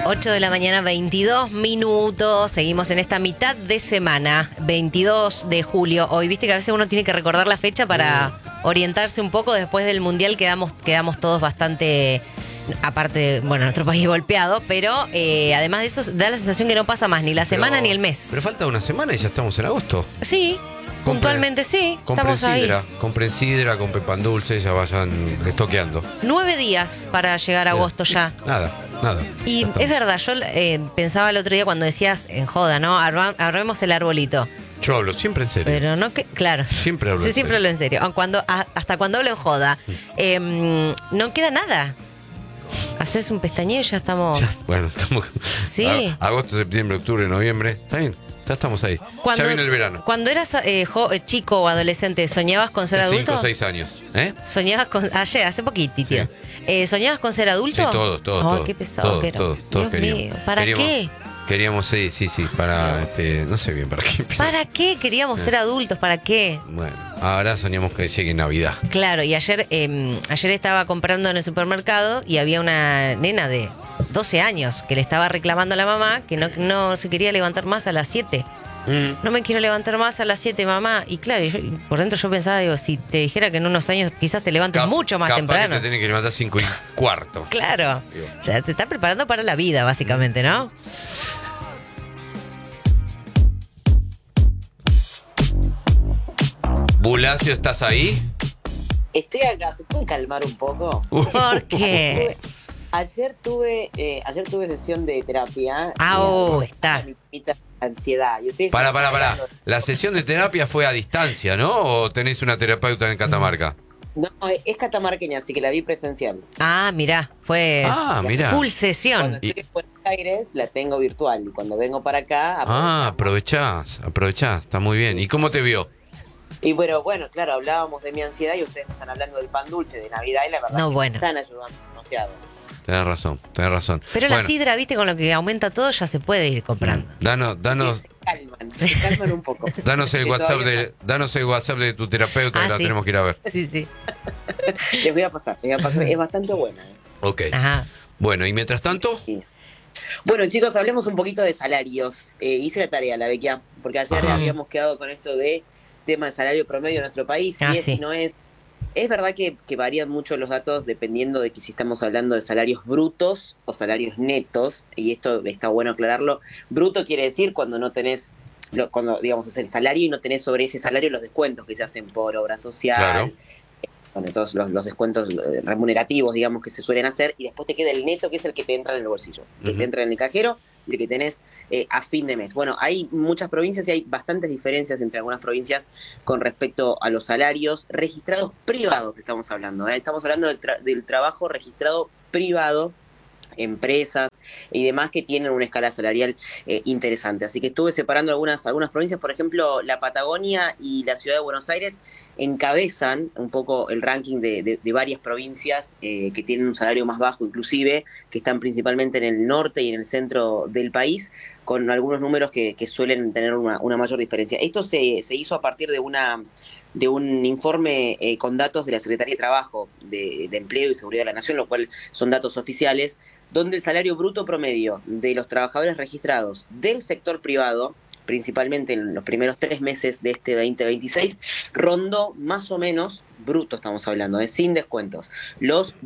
8 de la mañana, 22 minutos. Seguimos en esta mitad de semana, 22 de julio. Hoy, viste que a veces uno tiene que recordar la fecha para orientarse un poco. Después del Mundial quedamos todos bastante, aparte, bueno, nuestro país golpeado, pero además de eso da la sensación que no pasa más ni la semana ni el mes. Pero falta una semana y ya estamos en agosto. Sí, puntualmente sí, estamos ahí. Compren sidra, compren pan dulce, ya vayan estoqueando. 9 días para llegar a agosto ya. Nada. Y es verdad, yo pensaba el otro día cuando decías en joda, ¿no? Armemos el arbolito. Yo hablo siempre en serio. Pero no que, claro. Siempre hablo en serio. Siempre hablo en serio. Hasta cuando hablo en joda. No queda nada. Haces un pestañeo y ya estamos. Bueno, estamos. Sí. Agosto, septiembre, octubre, noviembre. Está bien. Ya estamos ahí. Ya viene el verano. Cuando eras chico o adolescente, ¿soñabas con ser adulto? 5 o 6 años. ¿Soñabas con. Ayer, hace poquitito. Sí. ¿Soñabas con ser adulto? Sí, todos. Ay, qué pesado que era. Todos Dios queríamos. mío, ¿para qué? Queríamos, sí, para, no sé bien para qué. ¿Para qué queríamos ser adultos? ¿Para qué? Bueno, ahora soñamos que llegue Navidad. Claro, y ayer estaba comprando en el supermercado y había una nena de 12 años que le estaba reclamando a la mamá que no se quería levantar más a las 7. No me quiero levantar más a las 7, mamá. Y claro, por dentro yo pensaba, digo, si te dijera que en unos años quizás te levantes mucho más temprano. Que te tenés que levantar 5:15. Claro. O sea, te está preparando para la vida, básicamente, ¿no? Bulacio, ¿estás ahí? Estoy acá, ¿se pueden calmar un poco? ¿Por qué? Ayer tuve sesión de terapia. Está. Mi ansiedad. Y Pará. La sesión de terapia fue a distancia, ¿no? ¿O tenés una terapeuta en Catamarca? No, es catamarqueña, así que la vi presencial. Mirá, fue full sesión. Cuando estoy en Buenos Aires, la tengo virtual. Y cuando vengo para acá... aprovechás. Está muy bien. ¿Y cómo te vio? Y bueno, claro, hablábamos de mi ansiedad y ustedes me están hablando del pan dulce de Navidad y la verdad me están ayudando demasiado. Tenés razón. Pero la sidra, viste, con lo que aumenta todo, ya se puede ir comprando. Danos. Se calman un poco. Danos el WhatsApp de tu terapeuta que la tenemos que ir a ver. Sí. Les voy a pasar. Es bastante buena. Ok. Ajá. Bueno, ¿y mientras tanto? Sí. Bueno, chicos, hablemos un poquito de salarios. Hice la tarea, la Bequia, porque ayer habíamos quedado con esto de tema de salario promedio en nuestro país. Si no es. Es verdad que varían mucho los datos dependiendo de que si estamos hablando de salarios brutos o salarios netos, y esto está bueno aclararlo. Bruto quiere decir cuando no tenés, cuando digamos es el salario y no tenés sobre ese salario los descuentos que se hacen por obra social. Claro. Bueno, todos los descuentos remunerativos, digamos, que se suelen hacer, y después te queda el neto, que es el que te entra en el bolsillo, que te entra en el cajero y el que tenés a fin de mes. Bueno, hay muchas provincias y hay bastantes diferencias entre algunas provincias con respecto a los salarios registrados privados, estamos hablando. Estamos hablando del trabajo registrado privado, empresas y demás que tienen una escala salarial interesante. Así que estuve separando algunas provincias, por ejemplo, la Patagonia y la Ciudad de Buenos Aires encabezan un poco el ranking de varias provincias que tienen un salario más bajo, inclusive, que están principalmente en el norte y en el centro del país, con algunos números que suelen tener una mayor diferencia. Esto se hizo a partir de un informe con datos de la Secretaría de Trabajo, de Empleo y Seguridad de la Nación, lo cual son datos oficiales, donde el salario bruto promedio de los trabajadores registrados del sector privado, principalmente en los primeros 3 meses de este 2026, rondó más o menos, bruto estamos hablando, sin descuentos, los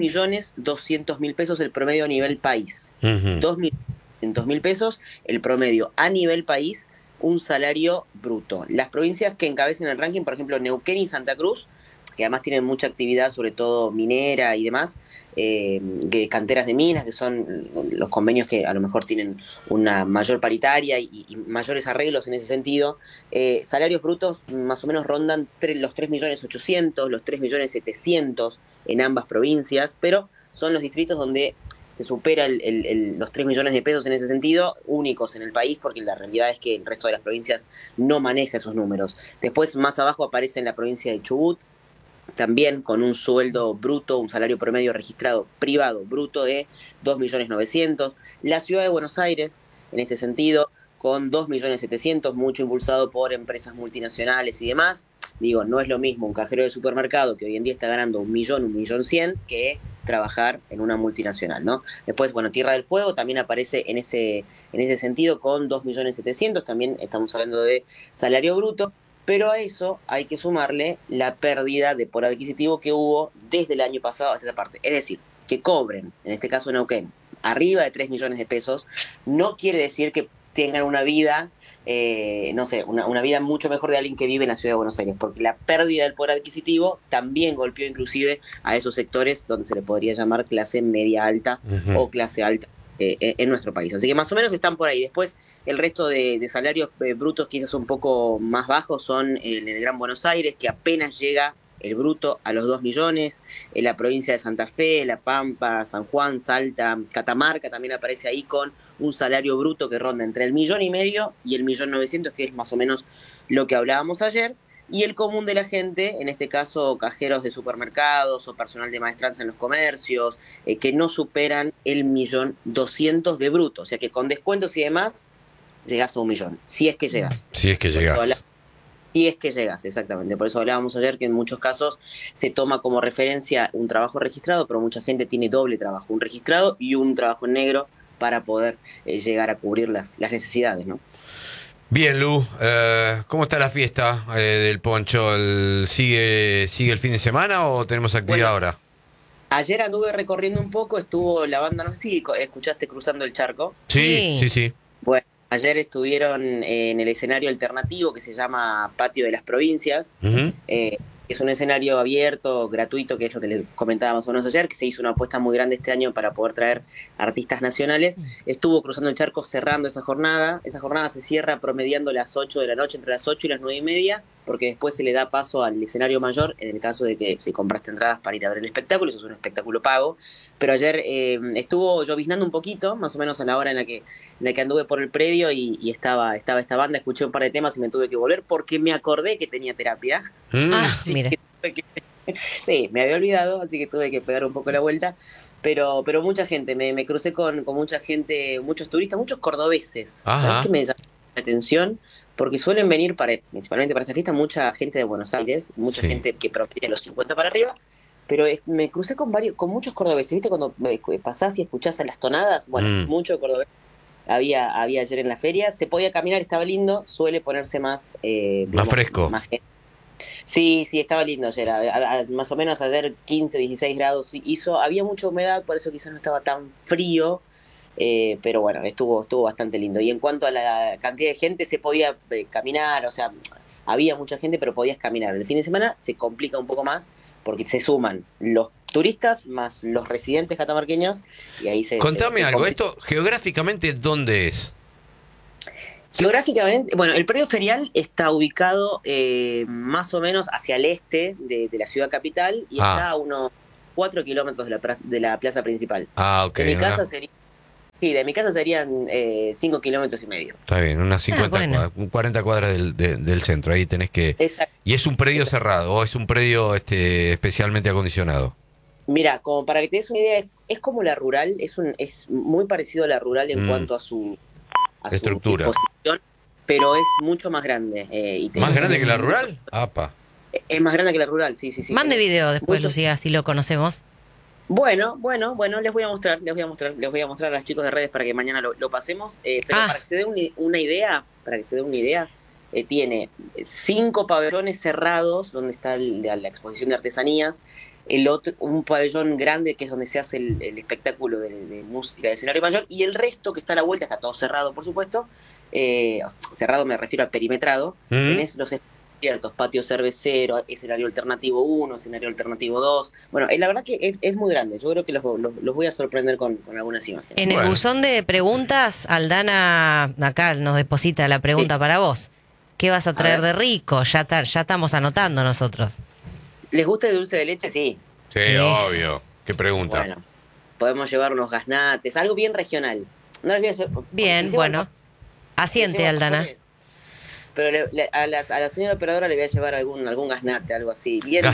2.200.000 pesos el promedio a nivel país. 2.200.000 pesos el promedio a nivel país, un salario bruto. Las provincias que encabezan el ranking, por ejemplo, Neuquén y Santa Cruz, que además tienen mucha actividad, sobre todo minera y demás, canteras de minas, que son los convenios que a lo mejor tienen una mayor paritaria y mayores arreglos en ese sentido. Salarios brutos más o menos rondan los 3.800.000, los 3.700.000 en ambas provincias, pero son los distritos donde se supera los 3 millones de pesos en ese sentido, únicos en el país, porque la realidad es que el resto de las provincias no maneja esos números. Después, más abajo, aparece en la provincia de Chubut, también con un sueldo bruto, un salario promedio registrado privado bruto de 2.900.000. La Ciudad de Buenos Aires, en este sentido, con 2.700.000, mucho impulsado por empresas multinacionales y demás. Digo, no es lo mismo un cajero de supermercado que hoy en día está ganando 1.100.000, que trabajar en una multinacional, ¿no? Después, bueno, Tierra del Fuego también aparece en ese sentido con 2.700.000, también estamos hablando de salario bruto, pero a eso hay que sumarle la pérdida de poder adquisitivo que hubo desde el año pasado hacia esta parte. Es decir, que cobren, en este caso Neuquén, arriba de 3 millones de pesos, no quiere decir que tengan una vida, no sé, una vida mucho mejor de alguien que vive en la ciudad de Buenos Aires, porque la pérdida del poder adquisitivo también golpeó inclusive a esos sectores donde se le podría llamar clase media alta o clase alta en nuestro país. Así que más o menos están por ahí. Después el resto de salarios brutos quizás un poco más bajos son en el Gran Buenos Aires, que apenas llega el bruto a los 2 millones, en la provincia de Santa Fe, La Pampa, San Juan, Salta, Catamarca también aparece ahí con un salario bruto que ronda entre el 1,5 millones y el 1.900.000, que es más o menos lo que hablábamos ayer. Y el común de la gente, en este caso cajeros de supermercados o personal de maestranza en los comercios, que no superan el 1.200.000 de bruto, o sea que con descuentos y demás llegás a 1 millón, si es que llegas. Si es que llegas. Si es que llegas, exactamente. Por eso hablábamos ayer que en muchos casos se toma como referencia un trabajo registrado, pero mucha gente tiene doble trabajo, un registrado y un trabajo en negro para poder llegar a cubrir las necesidades, ¿no? Bien, Lu, ¿cómo está la fiesta del poncho? ¿Sigue el fin de semana o tenemos actividad ahora? Ayer anduve recorriendo un poco, estuvo la banda, no sé si escuchaste Cruzando el Charco. Sí. Bueno, ayer estuvieron en el escenario alternativo que se llama Patio de las Provincias. Es un escenario abierto, gratuito, que es lo que les comentaba más o menos ayer, que se hizo una apuesta muy grande este año para poder traer artistas nacionales. Estuvo Cruzando el Charco cerrando esa jornada. Esa jornada se cierra promediando las 8 de la noche, entre las 8 y las 9:30, porque después se le da paso al escenario mayor, en el caso de que si compraste entradas para ir a ver el espectáculo. Eso es un espectáculo pago. Pero ayer estuvo lloviznando un poquito, más o menos a la hora en la que anduve por el predio y estaba esta banda. Escuché un par de temas y me tuve que volver porque me acordé que tenía terapia. Mira. Sí, me había olvidado, así que tuve que pegar un poco la vuelta. Pero mucha gente, me crucé con mucha gente, muchos turistas, muchos cordobeses. ¿Sabes qué me llamó la atención? Porque suelen venir principalmente para esta fiesta mucha gente de Buenos Aires, mucha gente que proviene de los 50 para arriba, pero me crucé con muchos cordobeses. ¿Viste cuando pasás y escuchás a las tonadas? Bueno, mucho cordobés había ayer en la feria. Se podía caminar, estaba lindo, suele ponerse más fresco. Más gente. Sí, estaba lindo ayer, más o menos ayer 15, 16 grados hizo, había mucha humedad, por eso quizás no estaba tan frío, pero bueno, estuvo bastante lindo. Y en cuanto a la cantidad de gente, se podía caminar, o sea, había mucha gente, pero podías caminar. El fin de semana se complica un poco más, porque se suman los turistas más los residentes catamarqueños, y ahí Contame algo, esto geográficamente, ¿dónde es? Geográficamente, bueno, el predio ferial está ubicado más o menos hacia el este de la ciudad capital y está a unos 4 kilómetros de la plaza principal. Ok. De mi casa serían 5 kilómetros y medio. Está bien, unas 40 cuadras del centro, ahí tenés que... Exacto. ¿Y es un predio cerrado o es un predio especialmente acondicionado? Mira, como para que te des una idea, es como la rural, es muy parecido a la rural en cuanto a su estructura, disposición, pero es mucho más grande. ¿Más grande que la rural? ¡Apa! Es más grande que la rural, sí. Mande video después, Lucía, si lo conocemos. Bueno, les voy a mostrar a los chicos de redes para que mañana lo pasemos, pero para que se dé una idea, tiene 5 pabellones cerrados donde está la exposición de artesanías, un pabellón grande que es donde se hace el espectáculo de música de escenario mayor, y el resto que está a la vuelta está todo cerrado, por supuesto. Cerrado me refiero a perimetrado. Tenés los abiertos, patio cervecero, escenario alternativo 1, escenario alternativo 2. Bueno, la verdad que es muy grande. Yo creo que los voy a sorprender con algunas imágenes. En el buzón de preguntas, Aldana acá nos deposita la pregunta para vos. ¿Qué vas a traer de rico? Ya estamos anotando nosotros. ¿Les gusta el dulce de leche? Sí. Sí, obvio. ¿Qué pregunta? Bueno, podemos llevar unos gaznates, algo bien regional. No les voy a hacer, bien, bueno. Asiente, Aldana. Pero a la señora operadora le voy a llevar algún gaznate, algo así. Bien.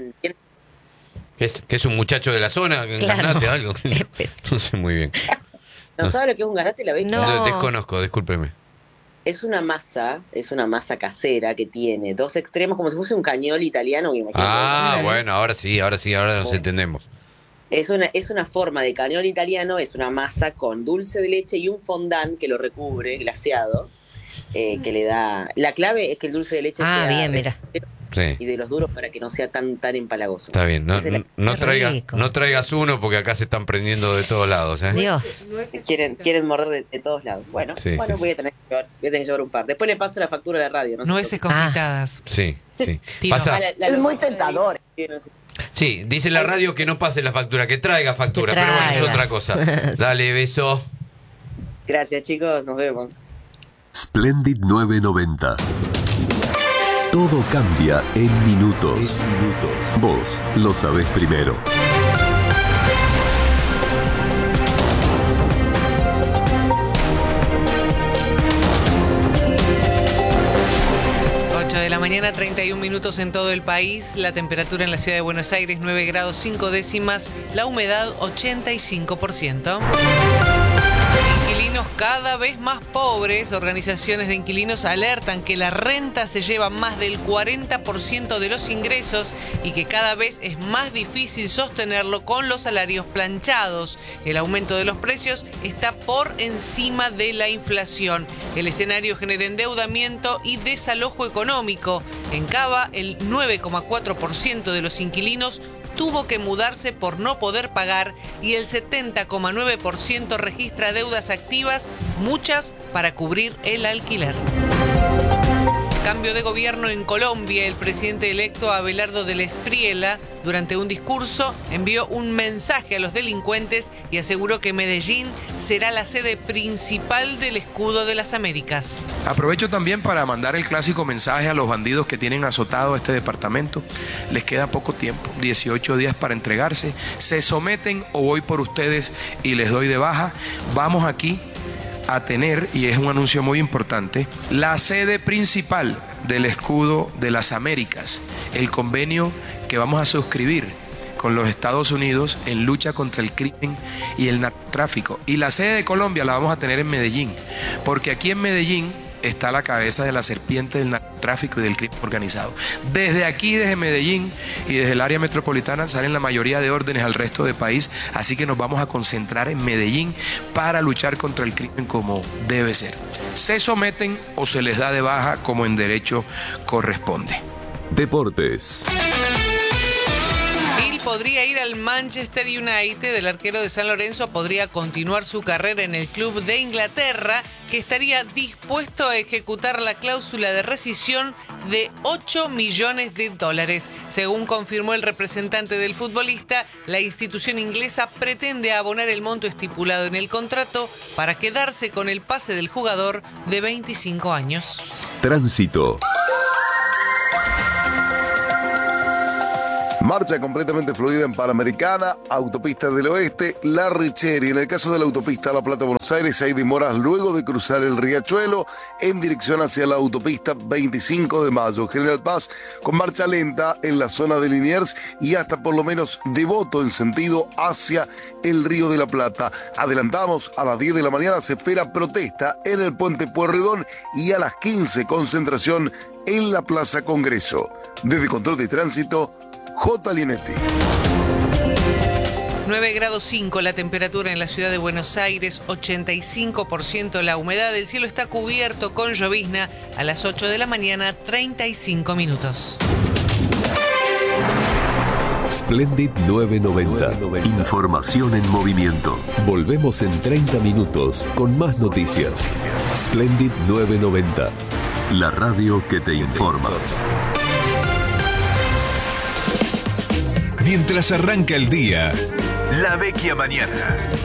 ¿Que es un muchacho de la zona? ¿Un gaznate, algo? No sé muy bien. ¿No sabe lo que es un gaznate, la vez? No. Desconozco, discúlpeme. Es una masa casera que tiene dos extremos, como si fuese un cañol italiano. Bueno, ahora nos entendemos. Es una forma de cañol italiano, es una masa con dulce de leche y un fondant que lo recubre, glaseado, que le da... La clave es que el dulce de leche sea bien, mira. Sí. Y de los duros para que no sea tan empalagoso. Está bien, no traigas uno porque acá se están prendiendo de todos lados. Dios. Quieren morder de todos lados. Bueno, voy a tener que llevar un par. Después le paso la factura de la radio. Nueces confitadas. Sí. Pasa. Es muy tentador. Sí, dice la radio que no pase la factura, que traiga factura, pero bueno, es otra cosa. Dale, beso. Gracias, chicos, nos vemos. Splendid 990. Todo cambia en minutos. Vos lo sabés primero. De la mañana, 31 minutos en todo el país. La temperatura en la ciudad de Buenos Aires, 9 grados 5 décimas. La humedad, 85%. Inquilinos cada vez más pobres. Organizaciones de inquilinos alertan que la renta se lleva más del 40% de los ingresos y que cada vez es más difícil sostenerlo con los salarios planchados. El aumento de los precios está por encima de la inflación. El escenario genera endeudamiento y desalojo económico. En Cava, el 9,4% de los inquilinos tuvo que mudarse por no poder pagar y el 70,9% registra deudas activas, muchas para cubrir el alquiler. Cambio de gobierno en Colombia. El presidente electo Abelardo del Espriella, durante un discurso, envió un mensaje a los delincuentes y aseguró que Medellín será la sede principal del escudo de las Américas. Aprovecho también para mandar el clásico mensaje a los bandidos que tienen azotado este departamento. Les queda poco tiempo, 18 días para entregarse. Se someten o voy por ustedes y les doy de baja. Vamos aquí a tener, y es un anuncio muy importante, la sede principal del escudo de las Américas, el convenio que vamos a suscribir con los Estados Unidos en lucha contra el crimen y el narcotráfico. Y la sede de Colombia la vamos a tener en Medellín, porque aquí en Medellín está la cabeza de la serpiente del narcotráfico y del crimen organizado. Desde aquí, desde Medellín y desde el área metropolitana salen la mayoría de órdenes al resto del país, así que nos vamos a concentrar en Medellín para luchar contra el crimen como debe ser. Se someten o se les da de baja como en derecho corresponde. Deportes. Podría ir al Manchester United. El arquero de San Lorenzo podría continuar su carrera en el club de Inglaterra, que estaría dispuesto a ejecutar la cláusula de rescisión de $8 millones. Según confirmó el representante del futbolista, la institución inglesa pretende abonar el monto estipulado en el contrato para quedarse con el pase del jugador de 25 años. Tránsito. Marcha completamente fluida en Panamericana, Autopista del Oeste, La Richeri. En el caso de la autopista La Plata-Buenos Aires hay demoras luego de cruzar el Riachuelo en dirección hacia la autopista 25 de Mayo. General Paz con marcha lenta en la zona de Liniers y hasta por lo menos Devoto en sentido hacia el Río de la Plata. Adelantamos, a las 10 de la mañana se espera protesta en el Puente Pueyrredón y a las 15 concentración en la Plaza Congreso. Desde Control de Tránsito, J. Linetti. 9 grados 5 la temperatura en la ciudad de Buenos Aires, 85% la humedad, el cielo está cubierto con llovizna. A las 8 de la mañana, 35 minutos. Splendid 990. Información en movimiento. Volvemos en 30 minutos con más noticias. Splendid 990. La radio que te informa. Mientras arranca el día, La Vecchia Mañana.